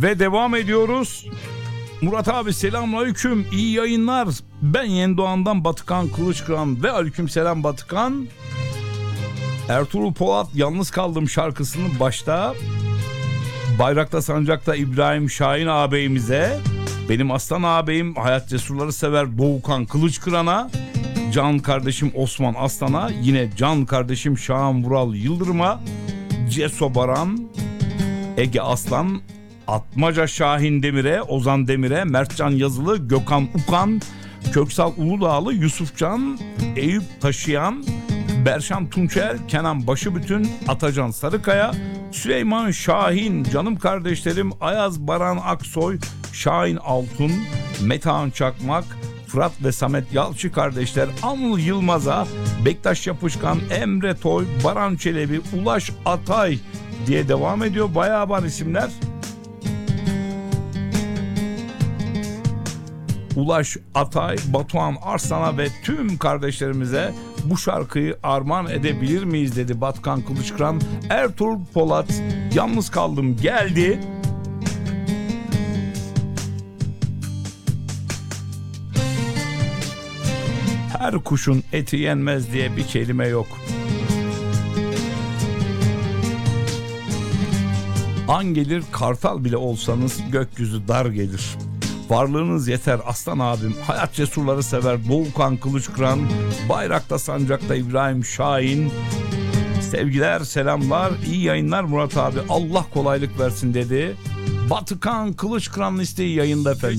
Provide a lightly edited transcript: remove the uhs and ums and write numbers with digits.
Ve devam ediyoruz. Murat abi selamünaleyküm, iyi yayınlar. Ben Yendoğan'dan Batıkan Kılıçkıran ve aleykümselam Batıkan. Ertuğrul Polat Yalnız Kaldım şarkısını başta Bayrakta Sancakta İbrahim Şahin ağabeyimize, benim aslan ağabeyim Hayat Cesurları Sever Doğukan Kılıçkıran'a, can kardeşim Osman Aslan'a, yine can kardeşim Şahan Vural Yıldırım'a, Ceso Baran, Ege Aslan, Atmaca Şahin Demir'e, Ozan Demir'e, Mertcan Yazılı, Gökhan Ukan, Köksal Uludağlı, Yusufcan, Eyüp Taşıyan, Berşan Tunçer, Kenan Başıbütün, Atacan Sarıkaya, Süleyman Şahin, canım kardeşlerim Ayaz Baran Aksoy, Şahin Altun, Metehan Çakmak, Fırat ve Samet Yalçı kardeşler, Anıl Yılmaz'a, Bektaş Yapışkan, Emre Toy, Baran Çelebi, Ulaş Atay diye devam ediyor. Bayağı var isimler. Ulaş Atay, Batuhan Arslan'a ve tüm kardeşlerimize bu şarkıyı armağan edebilir miyiz dedi Batıkan Kılıçkıran. Ertuğrul Polat Yalnız Kaldım geldi. Her kuşun eti yenmez diye bir kelime yok. An gelir kartal bile olsanız gökyüzü dar gelir. Varlığınız yeter aslan abim. Hayat Cesurları Sever Doğukan Kılıçkıran, Bayrakta Sancakta İbrahim Şahin. Sevgiler, selamlar, iyi yayınlar Murat abi. Allah kolaylık versin dedi. Batıkan Kılıçkıran listeyi yayında efendim.